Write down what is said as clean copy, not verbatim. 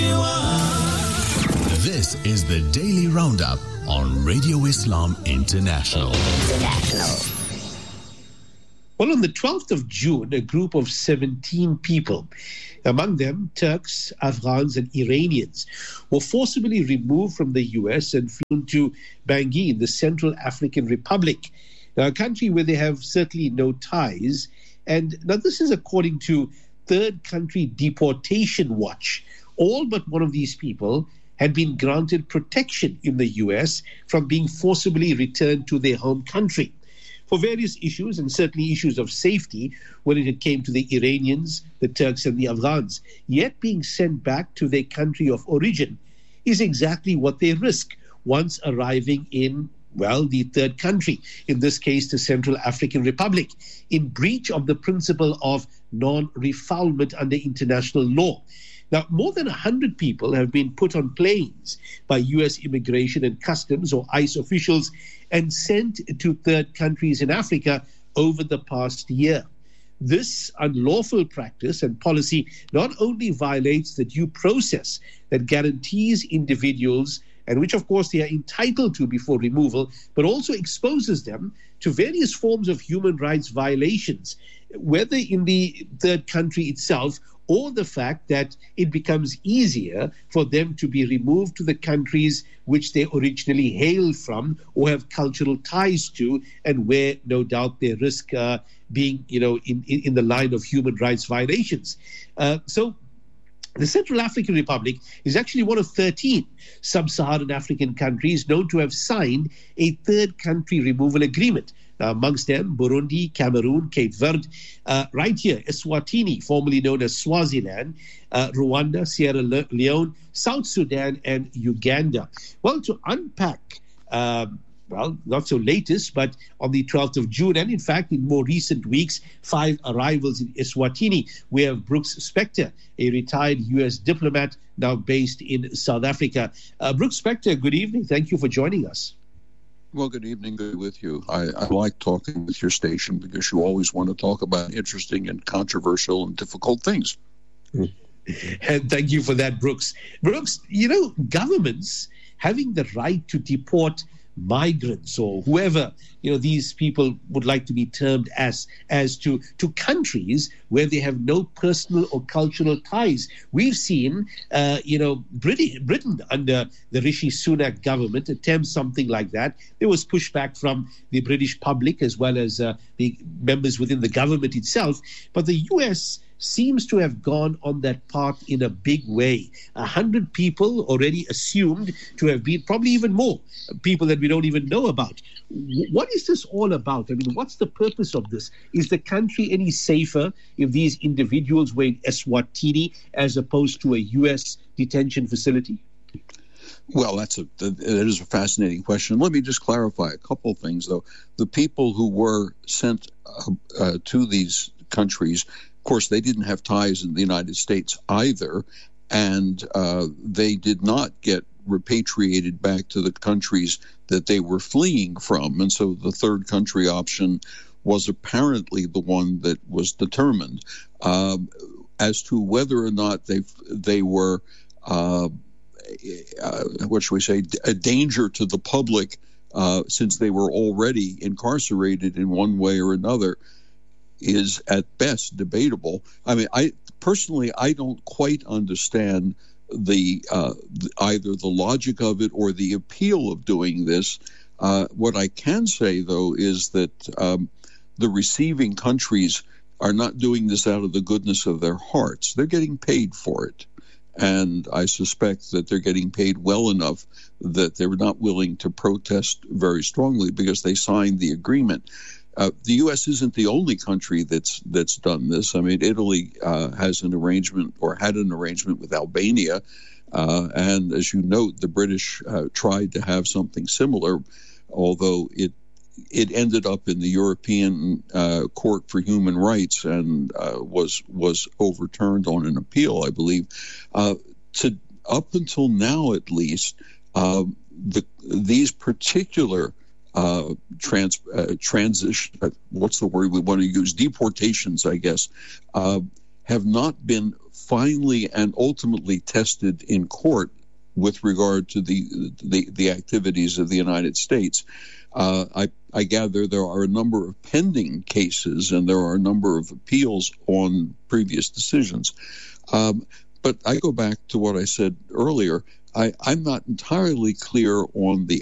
This is the Daily Roundup on Radio Islam International. Well, on the 12th of June, a group of 17 people, among them Turks, Afghans and Iranians, were forcibly removed from the US and flown to Bangui in the Central African Republic, now a country where they have certainly no ties. And now this is according to Third Country Deportation Watch. All but one of these people had been granted protection in the US from being forcibly returned to their home country for various issues, and certainly issues of safety when it came to the Iranians, the Turks and the Afghans. Yet being sent back to their country of origin is exactly what they risk once arriving in, well, the third country, in this case the Central African Republic, in breach of the principle of non-refoulement under international law. Now, more than 100 people have been put on planes by U.S. Immigration and Customs or ICE officials and sent to third countries in Africa over the past year. This unlawful practice and policy not only violates the due process that guarantees individuals, and which of course they are entitled to before removal, but also exposes them to various forms of human rights violations, whether in the third country itself or the fact that it becomes easier for them to be removed to the countries which they originally hailed from or have cultural ties to, and where no doubt they risk being, in the line of human rights violations. So the Central African Republic is actually one of 13 sub-Saharan African countries known to have signed a third country removal agreement. Now, amongst them, Burundi, Cameroon, Cape Verde, right here, Eswatini, formerly known as Swaziland, Rwanda, Sierra Leone, South Sudan, and Uganda. Well, to unpack, not so latest, but on the 12th of June, and in fact, in more recent weeks, 5 arrivals in Eswatini. We have Brooks Spector, a retired U.S. diplomat now based in South Africa. Brooks Spector, good evening. Thank you for joining us. Well, good evening. Good with you. I like talking with your station because you always want to talk about interesting and controversial and difficult things. And thank you for that, Brooks. Brooks, governments having the right to deport migrants or whoever these people would like to be termed as to countries where they have no personal or cultural ties. We've seen Britain under the Rishi Sunak government attempt something like that. There was pushback from the British public as well as the members within the government itself, but the US seems to have gone on that path in a big way. 100 people already assumed to have been, probably even more people that we don't even know about. What is this all about? I mean, what's the purpose of this? Is the country any safer if these individuals were in Eswatini as opposed to a U.S. detention facility? Well, that is a fascinating question. Let me just clarify a couple of things, though. The people who were sent to these countries, of course, they didn't have ties in the United States either, and they did not get repatriated back to the countries that they were fleeing from. And so the third country option was apparently the one that was determined. As to whether or not they were, what should we say, a danger to the public since they were already incarcerated in one way or another, is at best debatable. I mean, I don't quite understand either the logic of it or the appeal of doing this. What I can say, though, is that the receiving countries are not doing this out of the goodness of their hearts. They're getting paid for it. And I suspect that they're getting paid well enough that they're not willing to protest very strongly because they signed the agreement. The U.S. isn't the only country that's done this. I mean, Italy has an arrangement or had an arrangement with Albania. And as you note, the British tried to have something similar, although it ended up in the European Court for Human Rights and was overturned on an appeal, I believe. Up until now, at least, these particular transition, what's the word we want to use? Deportations, I guess, have not been finally and ultimately tested in court with regard to the activities of the United States. I gather there are a number of pending cases and there are a number of appeals on previous decisions. But I go back to what I said earlier. I'm not entirely clear on the